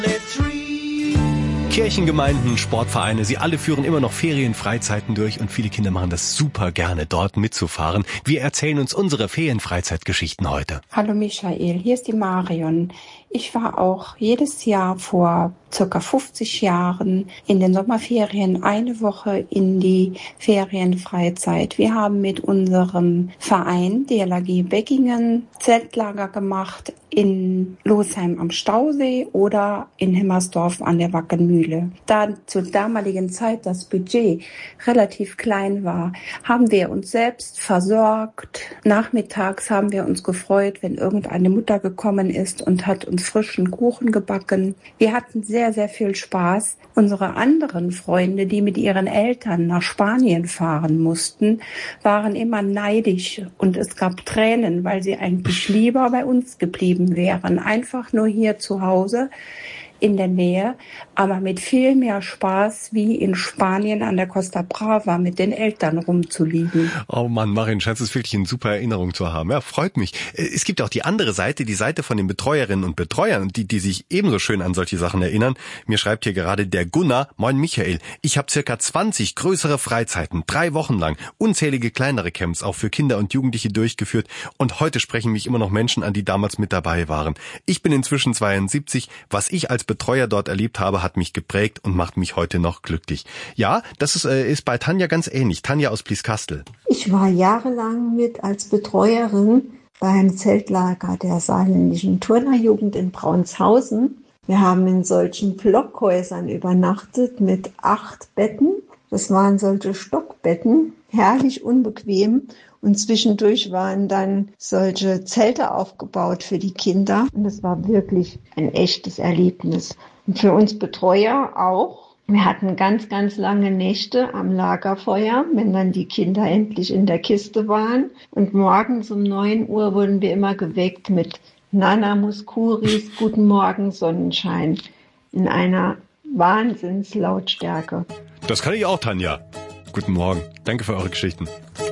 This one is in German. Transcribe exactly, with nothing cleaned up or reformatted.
Kirchengemeinden, Sportvereine, sie alle führen immer noch Ferienfreizeiten durch und viele Kinder machen das super gerne, dort mitzufahren. Wir erzählen uns unsere Ferienfreizeitgeschichten heute. Hallo Michael, hier ist die Marion. Ich war auch jedes Jahr vor circa fünfzig Jahren in den Sommerferien eine Woche in die Ferienfreizeit. Wir haben mit unserem Verein D L R G Beckingen Zeltlager gemacht in Losheim am Stausee oder in Himmersdorf an der Wackenmühle. Da zur damaligen Zeit das Budget relativ klein war, haben wir uns selbst versorgt. Nachmittags haben wir uns gefreut, wenn irgendeine Mutter gekommen ist und hat uns frischen Kuchen gebacken. Wir hatten sehr, sehr viel Spaß. Unsere anderen Freunde, die mit ihren Eltern nach Spanien fahren mussten, waren immer neidisch und es gab Tränen, weil sie eigentlich lieber bei uns geblieben wären. Einfach nur hier zu Hause in der Nähe, aber mit viel mehr Spaß wie in Spanien an der Costa Brava mit den Eltern rumzuliegen. Oh Mann, Marin, scheint es wirklich eine super Erinnerung zu haben. Ja, freut mich. Es gibt auch die andere Seite, die Seite von den Betreuerinnen und Betreuern, die, die sich ebenso schön an solche Sachen erinnern. Mir schreibt hier gerade der Gunnar: Moin Michael, ich habe circa zwanzig größere Freizeiten, drei Wochen lang, unzählige kleinere Camps, auch für Kinder und Jugendliche durchgeführt und heute sprechen mich immer noch Menschen an, die damals mit dabei waren. Ich bin inzwischen zweiundsiebzig, was ich als Betreuer dort erlebt habe, hat mich geprägt und macht mich heute noch glücklich. Ja, das ist, äh, ist bei Tanja ganz ähnlich. Tanja aus Blieskastel. Ich war jahrelang mit als Betreuerin beim Zeltlager der saarländischen Turnerjugend in Braunshausen. Wir haben in solchen Blockhäusern übernachtet mit acht Betten. Das waren solche Stockbetten, herrlich unbequem. Und zwischendurch waren dann solche Zelte aufgebaut für die Kinder. Und es war wirklich ein echtes Erlebnis. Und für uns Betreuer auch. Wir hatten ganz, ganz lange Nächte am Lagerfeuer, wenn dann die Kinder endlich in der Kiste waren. Und morgens um neun Uhr wurden wir immer geweckt mit Nana Muskuris, Guten Morgen Sonnenschein, in einer Wahnsinnslautstärke. Das kann ich auch, Tanja. Guten Morgen. Danke für eure Geschichten.